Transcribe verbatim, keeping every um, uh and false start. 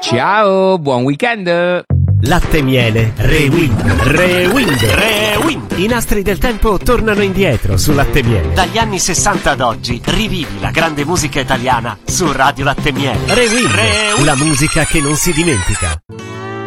Ciao, buon weekend. Latte Miele Rewind, Rewind, Rewind. I nastri del tempo tornano indietro su Latte Miele. Dagli anni sessanta ad oggi rivivi la grande musica italiana su Radio Latte Miele. Rewind, Rewind. La musica che non si dimentica.